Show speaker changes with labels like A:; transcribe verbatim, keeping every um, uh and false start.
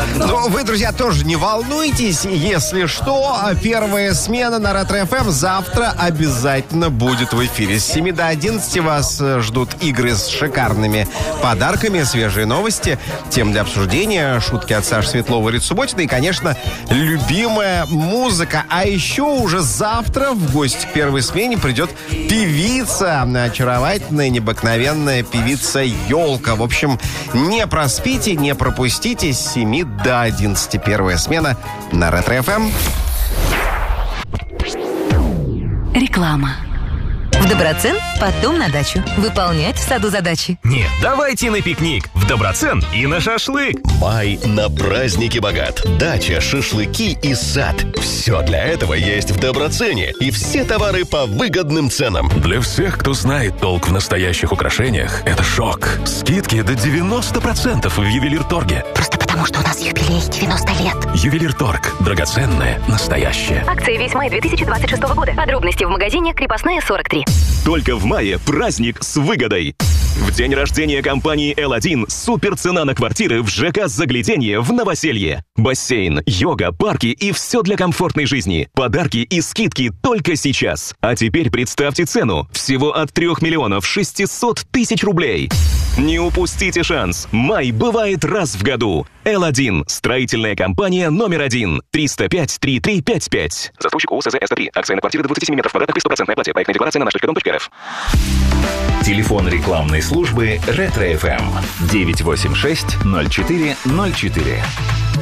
A: Ну, вы, друзья, тоже не волнуйтесь. Если что, первая смена на Ретро-эф эм завтра обязательно будет в эфире. С семи до одиннадцати вас ждут игры с шикарными подарками, свежие новости, тем для обсуждения, шутки от Саши Светлова и Риты Субботиной и, конечно, любимая музыка. А еще уже завтра в гости к первой смене придет певица, очаровательная, необыкновенная певица Ёлка. В общем, не проспите, не пропустите с семи до одиннадцати. Первая смена на Ретро-эф эм.
B: Реклама. В Доброцен, потом на дачу. Выполнять в саду задачи.
C: Нет, давайте на пикник. В Доброцен и на шашлык.
D: Май на праздники богат. Дача, шашлыки и сад. Все для этого есть в Доброцене. И все товары по выгодным ценам.
C: Для всех, кто знает толк в настоящих украшениях, это шок. Скидки до девяносто процентов в Ювелирторге.
E: Просто потому, что у нас юбилей девяносто лет.
C: Ювелирторг. Драгоценное, настоящее.
F: Акция весь май две тысячи двадцать шестого года. Подробности в магазине «Крепостная сорок три».
C: Только в мае праздник с выгодой. В день рождения компании эл один супер цена на квартиры в ЖК «Загляденье» в Новоселье. Бассейн, йога, парки и все для комфортной жизни. Подарки и скидки только сейчас. А теперь представьте цену. Всего от трех миллионов шестисот тысяч рублей. Не упустите шанс. Май бывает раз в году. эл один. Строительная компания номер один. триста пять тридцать три пятьдесят пять. Застройщик ООО СЗ СТ три. Акция на квартиры до двадцати семи метров квадратных при стопроцентной оплате. Проектная декларация на наш точка ком точка эр эф.
G: Телефон рекламной службы Ретро-эф эм девять восемь шесть ноль четыре ноль четыре.